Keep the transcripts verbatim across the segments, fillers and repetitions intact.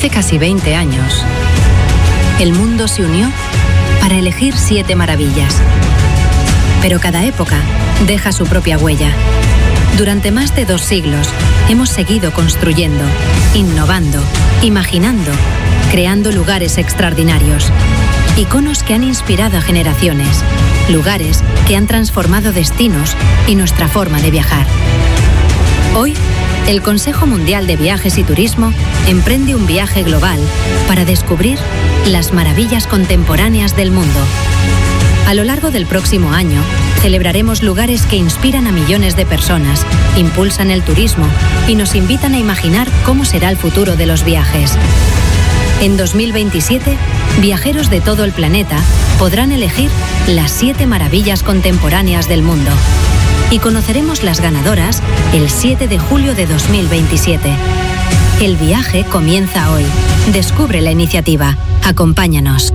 Hace casi veinte años, el mundo se unió para elegir siete maravillas. Pero cada época deja su propia huella. Durante más de dos siglos hemos seguido construyendo, innovando, imaginando, creando lugares extraordinarios. Iconos que han inspirado a generaciones, lugares que han transformado destinos y nuestra forma de viajar. Hoy, el Consejo Mundial de Viajes y Turismo emprende un viaje global para descubrir las maravillas contemporáneas del mundo. A lo largo del próximo año, celebraremos lugares que inspiran a millones de personas, impulsan el turismo y nos invitan a imaginar cómo será el futuro de los viajes. En dos mil veintisiete, viajeros de todo el planeta podrán elegir las siete maravillas contemporáneas del mundo. Y conoceremos las ganadoras el siete de julio de dos mil veintisiete. El viaje comienza hoy. Descubre la iniciativa. Acompáñanos.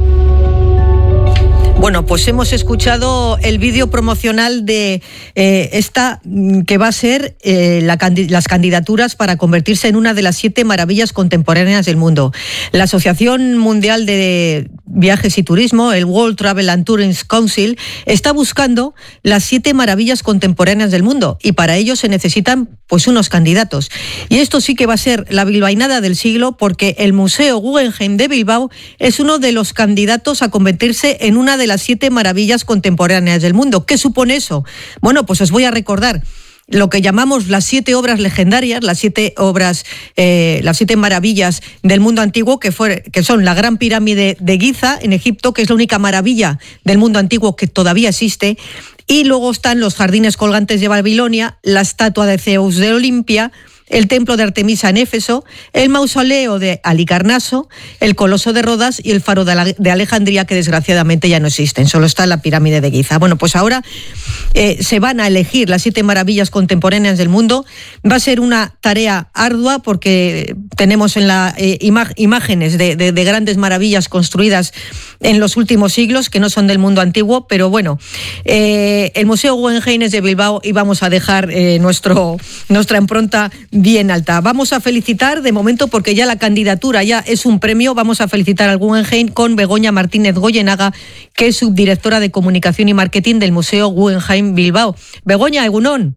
Bueno, pues hemos escuchado el vídeo promocional de eh, esta que va a ser eh, la, las candidaturas para convertirse en una de las siete maravillas contemporáneas del mundo. La Asociación Mundial de Viajes y Turismo, el World Travel and Tourism Council, está buscando las siete maravillas contemporáneas del mundo y para ello se necesitan pues unos candidatos. Y esto sí que va a ser la bilbainada del siglo porque el Museo Guggenheim de Bilbao es uno de los candidatos a convertirse en una de las siete maravillas contemporáneas del mundo. ¿Qué supone eso? Bueno, pues os voy a recordar lo que llamamos las siete obras legendarias, las siete obras, eh, las siete maravillas del mundo antiguo, que, fue, que son la Gran Pirámide de Giza en Egipto, que es la única maravilla del mundo antiguo que todavía existe, y luego están los jardines colgantes de Babilonia, la estatua de Zeus de Olimpia, el templo de Artemisa en Éfeso, el mausoleo de Halicarnaso, el coloso de Rodas y el faro de Alejandría, que desgraciadamente ya no existen, solo está la pirámide de Giza. Bueno, pues ahora eh, se van a elegir las siete maravillas contemporáneas del mundo. Va a ser una tarea ardua porque tenemos en la eh, ima- imágenes de, de, de grandes maravillas construidas en los últimos siglos, que no son del mundo antiguo, pero bueno, eh, el Museo Guggenheim es de Bilbao y vamos a dejar eh, nuestro, nuestra impronta bien alta. Vamos a felicitar, de momento, porque ya la candidatura ya es un premio, vamos a felicitar al Guggenheim con Begoña Martínez Goyenaga, que es subdirectora de Comunicación y Marketing del Museo Guggenheim Bilbao. Begoña, egunon.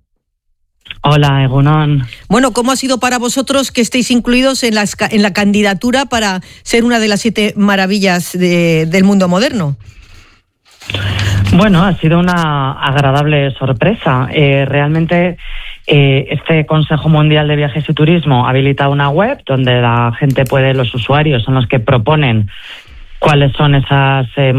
Hola, egunon. Bueno, ¿cómo ha sido para vosotros que estéis incluidos en, las, en la candidatura para ser una de las siete maravillas de, del mundo moderno? Bueno, ha sido una agradable sorpresa. Eh, realmente eh, este Consejo Mundial de Viajes y Turismo habilita una web donde la gente puede, los usuarios son los que proponen cuáles son esas eh,